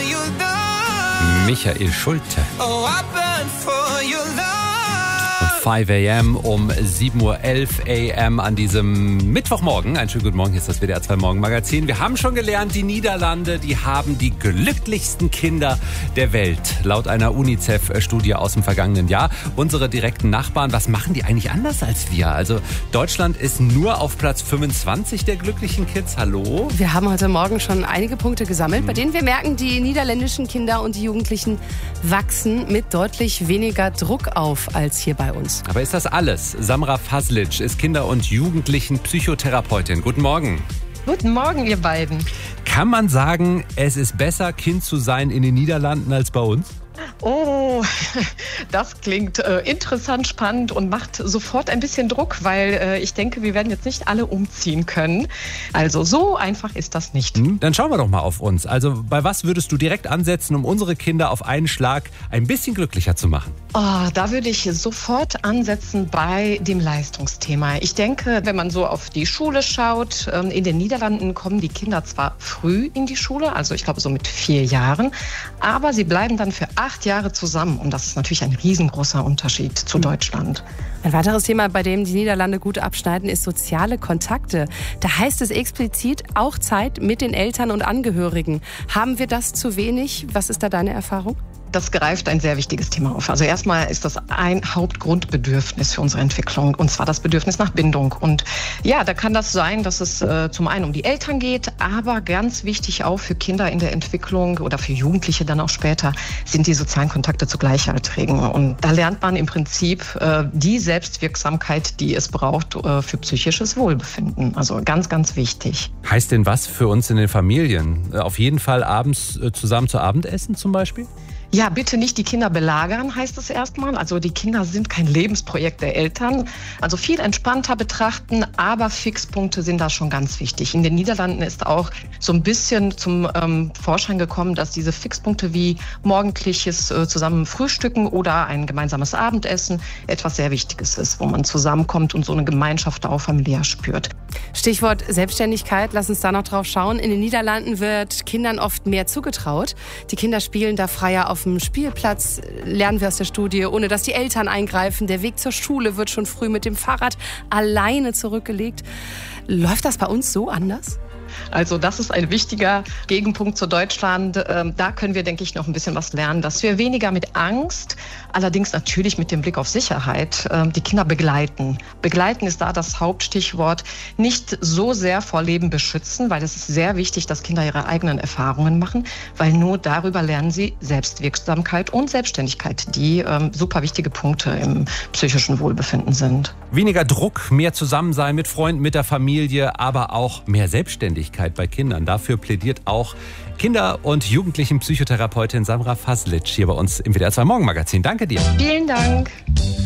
Michael Schulte. Oh, I burn for your love. 5 a.m. um 7:11 a.m. an diesem Mittwochmorgen. Einen schönen guten Morgen, hier ist das WDR 2 Morgenmagazin. Wir haben schon gelernt, die Niederlande, die haben die glücklichsten Kinder der Welt. Laut einer UNICEF-Studie aus dem vergangenen Jahr. Unsere direkten Nachbarn, was machen die eigentlich anders als wir? Also Deutschland ist nur auf Platz 25 der glücklichen Kids. Hallo? Wir haben heute Morgen schon einige Punkte gesammelt, bei denen wir merken, die niederländischen Kinder und die Jugendlichen wachsen mit deutlich weniger Druck auf als hier bei uns. Aber ist das alles? Samra Faslic ist Kinder- und Jugendlichen-Psychotherapeutin. Guten Morgen. Guten Morgen, ihr beiden. Kann man sagen, es ist besser, Kind zu sein in den Niederlanden als bei uns? Oh, das klingt interessant, spannend und macht sofort ein bisschen Druck, weil ich denke, wir werden jetzt nicht alle umziehen können. Also so einfach ist das nicht. Dann schauen wir doch mal auf uns. Also bei was würdest du direkt ansetzen, um unsere Kinder auf einen Schlag ein bisschen glücklicher zu machen? Oh, da würde ich sofort ansetzen bei dem Leistungsthema. Ich denke, wenn man so auf die Schule schaut, in den Niederlanden kommen die Kinder zwar früh in die Schule, also ich glaube so mit 4 Jahren, aber sie bleiben dann für 8 Jahre zusammen. Und das ist natürlich ein riesengroßer Unterschied zu Deutschland. Ein weiteres Thema, bei dem die Niederlande gut abschneiden, ist soziale Kontakte. Da heißt es explizit auch Zeit mit den Eltern und Angehörigen. Haben wir das zu wenig? Was ist da deine Erfahrung? Das greift ein sehr wichtiges Thema auf. Also erstmal ist das ein Hauptgrundbedürfnis für unsere Entwicklung, und zwar das Bedürfnis nach Bindung. Und ja, da kann das sein, dass es zum einen um die Eltern geht, aber ganz wichtig auch für Kinder in der Entwicklung oder für Jugendliche dann auch später sind die sozialen Kontakte zu Gleichaltrigen. Und da lernt man im Prinzip die Selbstwirksamkeit, die es braucht für psychisches Wohlbefinden. Also ganz, ganz wichtig. Heißt denn was für uns in den Familien? Auf jeden Fall abends zusammen zu Abendessen zum Beispiel? Ja, bitte nicht die Kinder belagern, heißt es erstmal. Also die Kinder sind kein Lebensprojekt der Eltern. Also viel entspannter betrachten, aber Fixpunkte sind da schon ganz wichtig. In den Niederlanden ist auch so ein bisschen zum Vorschein gekommen, dass diese Fixpunkte wie morgendliches zusammen Frühstücken oder ein gemeinsames Abendessen etwas sehr Wichtiges ist, wo man zusammenkommt und so eine Gemeinschaft auch familiär spürt. Stichwort Selbstständigkeit, lass uns da noch drauf schauen. In den Niederlanden wird Kindern oft mehr zugetraut. Die Kinder spielen da freier auf dem Spielplatz, lernen wir aus der Studie, ohne dass die Eltern eingreifen. Der Weg zur Schule wird schon früh mit dem Fahrrad alleine zurückgelegt. Läuft das bei uns so anders? Also das ist ein wichtiger Gegenpunkt zu Deutschland. Da können wir, denke ich, noch ein bisschen was lernen, dass wir weniger mit Angst, allerdings natürlich mit dem Blick auf Sicherheit, die Kinder begleiten. Begleiten ist da das Hauptstichwort. Nicht so sehr vor Leben beschützen, weil es ist sehr wichtig, dass Kinder ihre eigenen Erfahrungen machen, weil nur darüber lernen sie Selbstwirksamkeit und Selbstständigkeit, die super wichtige Punkte im psychischen Wohlbefinden sind. Weniger Druck, mehr Zusammensein mit Freunden, mit der Familie, aber auch mehr Selbstständigkeit bei Kindern. Dafür plädiert auch Kinder- und Jugendlichen-Psychotherapeutin Samra Faslic hier bei uns im WDR 2 Morgenmagazin. Danke dir. Vielen Dank.